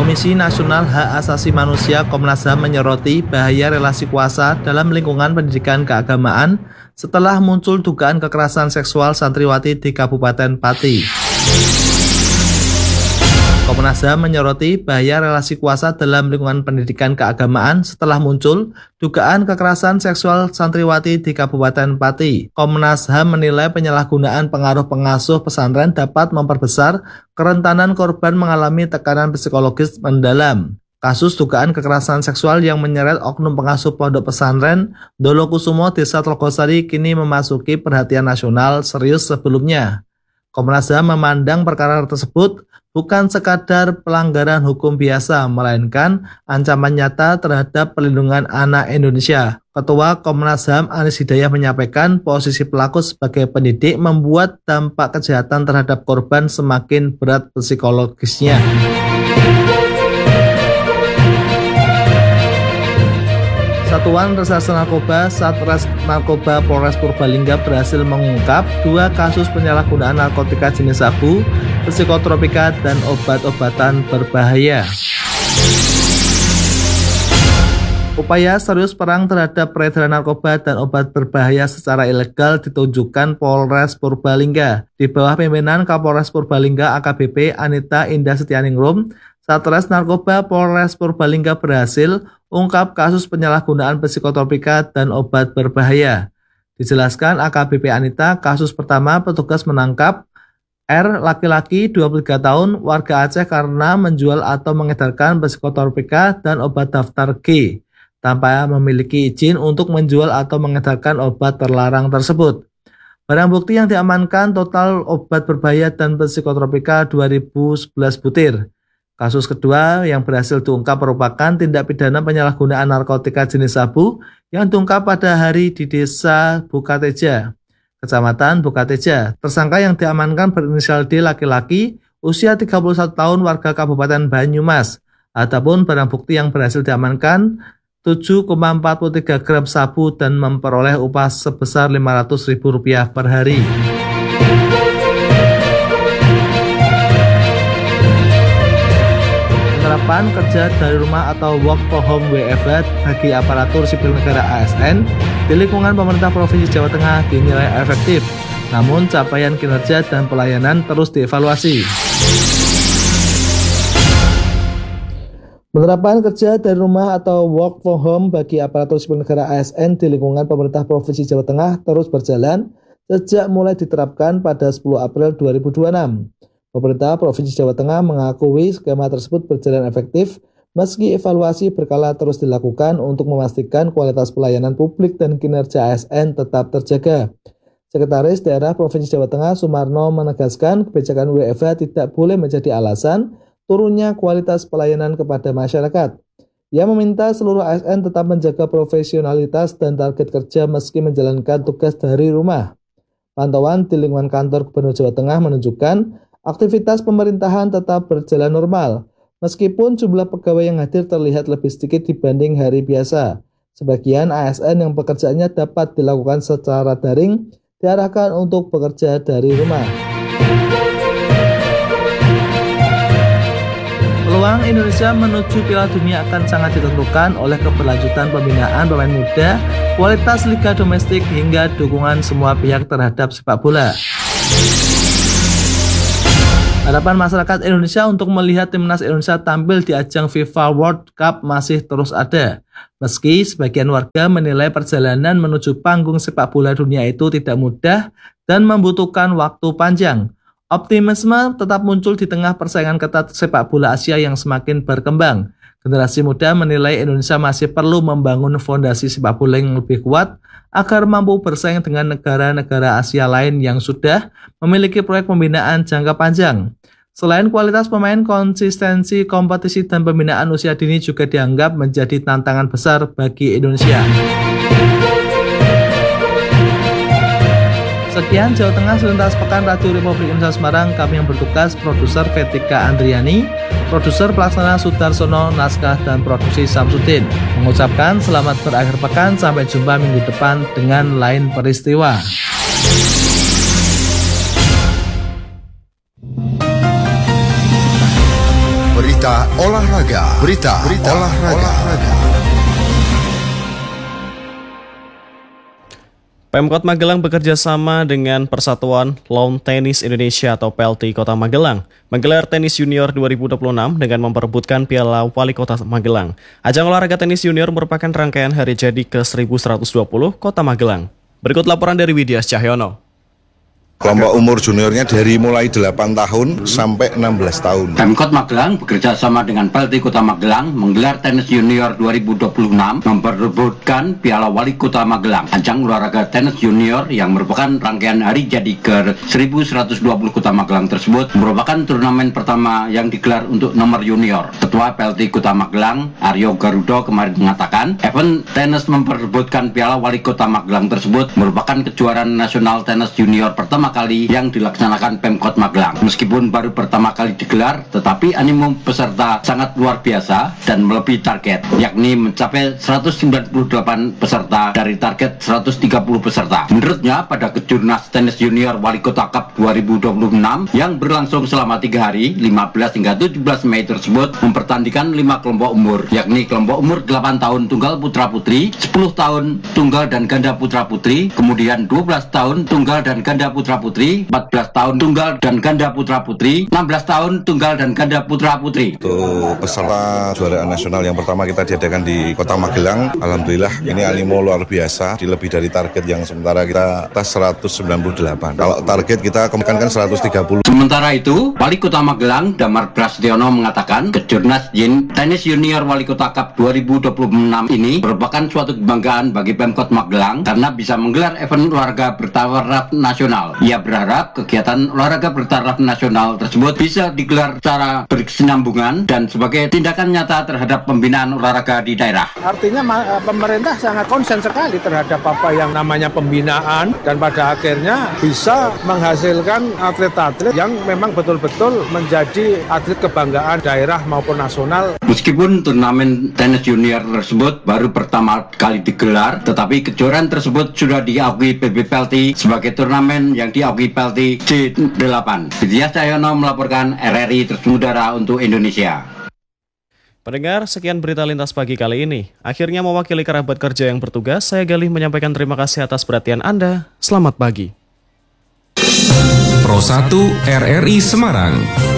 Komisi Nasional Hak Asasi Manusia Komnas HAM menyoroti bahaya relasi kuasa dalam lingkungan pendidikan keagamaan setelah muncul dugaan kekerasan seksual santriwati di Kabupaten Pati. Komnas HAM menyoroti bahaya relasi kuasa dalam lingkungan pendidikan keagamaan setelah muncul dugaan kekerasan seksual santriwati di Kabupaten Pati. Komnas HAM menilai penyalahgunaan pengaruh pengasuh pesantren dapat memperbesar kerentanan korban mengalami tekanan psikologis mendalam. Kasus dugaan kekerasan seksual yang menyeret oknum pengasuh pondok pesantren Dolokusumo Desa Tlogosari kini memasuki perhatian nasional serius sebelumnya. Komnas HAM memandang perkara tersebut bukan sekadar pelanggaran hukum biasa, melainkan ancaman nyata terhadap perlindungan anak Indonesia. Ketua Komnas HAM Anis Hidayah menyampaikan posisi pelaku sebagai pendidik membuat dampak kejahatan terhadap korban semakin berat psikologisnya. Satuan Reserse Narkoba Satres Narkoba Polres Purbalingga berhasil mengungkap 2 kasus penyalahgunaan narkotika jenis sabu, psikotropika, dan obat-obatan berbahaya. Upaya serius perang terhadap peredaran narkoba dan obat berbahaya secara ilegal ditunjukkan Polres Purbalingga. Di bawah pimpinan Kapolres Purbalingga AKBP Anita Indah Setianingrum, Satres Narkoba Polres Purbalingga berhasil ungkap kasus penyalahgunaan psikotropika dan obat berbahaya. Dijelaskan AKBP Anita, kasus pertama petugas menangkap R, laki-laki 23 tahun, warga Aceh karena menjual atau mengedarkan psikotropika dan obat daftar G, tanpa memiliki izin untuk menjual atau mengedarkan obat terlarang tersebut. Barang bukti yang diamankan total obat berbahaya dan psikotropika 2011 butir. Kasus kedua yang berhasil diungkap merupakan tindak pidana penyalahgunaan narkotika jenis sabu yang diungkap pada hari di Desa Bukateja, Kecamatan Bukateja. Tersangka yang diamankan berinisial D, laki-laki, usia 31 tahun, warga Kabupaten Banyumas. Adapun barang bukti yang berhasil diamankan 7,43 gram sabu dan memperoleh upah sebesar Rp500.000 per hari. Penerapan kerja dari rumah atau work from home WFH bagi aparatur sipil negara ASN di lingkungan pemerintah Provinsi Jawa Tengah dinilai efektif, namun capaian kinerja dan pelayanan terus dievaluasi. Penerapan kerja dari rumah atau work from home bagi aparatur sipil negara ASN di lingkungan pemerintah Provinsi Jawa Tengah terus berjalan sejak mulai diterapkan pada 10 April 2026. Pemerintah Provinsi Jawa Tengah mengakui skema tersebut berjalan efektif meski evaluasi berkala terus dilakukan untuk memastikan kualitas pelayanan publik dan kinerja ASN tetap terjaga. Sekretaris Daerah Provinsi Jawa Tengah Sumarno menegaskan kebijakan WFH tidak boleh menjadi alasan turunnya kualitas pelayanan kepada masyarakat. Ia meminta seluruh ASN tetap menjaga profesionalitas dan target kerja meski menjalankan tugas dari rumah. Pantauan di lingkungan kantor Gubernur Jawa Tengah menunjukkan aktivitas pemerintahan tetap berjalan normal, meskipun jumlah pegawai yang hadir terlihat lebih sedikit dibanding hari biasa. Sebagian ASN yang pekerjaannya dapat dilakukan secara daring diarahkan untuk bekerja dari rumah. Peluang Indonesia menuju Piala Dunia akan sangat ditentukan oleh keberlanjutan pembinaan pemain muda, kualitas liga domestik, hingga dukungan semua pihak terhadap sepak bola. Harapan masyarakat Indonesia untuk melihat timnas Indonesia tampil di ajang FIFA World Cup masih terus ada. Meski sebagian warga menilai perjalanan menuju panggung sepak bola dunia itu tidak mudah dan membutuhkan waktu panjang, optimisme tetap muncul di tengah persaingan ketat sepak bola Asia yang semakin berkembang. Generasi muda menilai Indonesia masih perlu membangun fondasi sepak bola yang lebih kuat agar mampu bersaing dengan negara-negara Asia lain yang sudah memiliki proyek pembinaan jangka panjang. Selain kualitas pemain, konsistensi kompetisi dan pembinaan usia dini juga dianggap menjadi tantangan besar bagi Indonesia. Sekian Jawa Tengah selintas pekan Radio Republik Indonesia Semarang. Kami yang bertugas produser Vetika Andriani, produser pelaksana Sudarsono, naskah dan produksi Samsudin. Mengucapkan selamat berakhir pekan, sampai jumpa minggu depan dengan lain peristiwa. Berita olahraga. Berita olahraga. Pemkot Magelang bekerja sama dengan Persatuan Lawn Tenis Indonesia atau PLTI Kota Magelang menggelar Tenis Junior 2026 dengan memperebutkan Piala Wali Kota Magelang. Ajang olahraga tenis junior merupakan rangkaian hari jadi ke-1120 Kota Magelang. Berikut laporan dari Widyas Cahyono. Kelompok umur juniornya dari mulai 8 tahun sampai 16 tahun. Pemkot Magelang bekerja sama dengan PLTI Kota Magelang menggelar Tenis Junior 2026 memperebutkan Piala Wali Kota Magelang. Ajang olahraga tenis junior yang merupakan rangkaian hari jadi ke-1120 Kota Magelang tersebut merupakan turnamen pertama yang digelar untuk nomor junior. Ketua PLTI Kota Magelang, Aryo Garudo, kemarin mengatakan event tenis memperebutkan Piala Wali Kota Magelang tersebut merupakan kejuaraan nasional tenis junior pertama kali yang dilaksanakan Pemkot Magelang. Meskipun baru pertama kali digelar, tetapi animo peserta sangat luar biasa dan melebihi target, yakni mencapai 198 peserta dari target 130 peserta. Menurutnya, pada Kejurnas Tenis Junior Wali Kota Cup 2026 yang berlangsung selama 3 hari, 15 hingga 17 Mei tersebut mempertandingkan 5 kelompok umur, yakni kelompok umur 8 tahun tunggal putra-putri, 10 tahun tunggal dan ganda putra-putri, kemudian 12 tahun tunggal dan ganda putra-putri, 14 tahun tunggal dan ganda putra-putri, 16 tahun tunggal dan ganda putra-putri. Untuk peserta kejuaraan nasional yang pertama kita diadakan di Kota Magelang, alhamdulillah ini animo luar biasa, lebih dari target yang sementara kita atas 198. Kalau target kita kemarin kan 130. Sementara itu, Wali Kota Magelang, Damar Prasetyono mengatakan Kejurnas Tenis Junior Wali Kota Cup 2026 ini merupakan suatu kebanggaan bagi Pemkot Magelang karena bisa menggelar event olahraga bertaraf nasional. Ia berharap kegiatan olahraga bertaraf nasional tersebut bisa digelar secara berkesinambungan dan sebagai tindakan nyata terhadap pembinaan olahraga di daerah. Artinya pemerintah sangat konsen sekali terhadap apa yang namanya pembinaan dan pada akhirnya bisa menghasilkan atlet-atlet yang memang betul-betul menjadi atlet kebanggaan daerah maupun nasional. Meskipun turnamen tenis junior tersebut baru pertama kali digelar, tetapi kejuaraan tersebut sudah diakui PBPLTI sebagai turnamen yang diakui PLTI J8. Widyas Cahyono melaporkan RRI Termudara untuk Indonesia. Pendengar, sekian berita lintas pagi kali ini. Akhirnya mewakili kerabat kerja yang bertugas, saya Galih menyampaikan terima kasih atas perhatian Anda. Selamat pagi. Pro 1 RRI Semarang.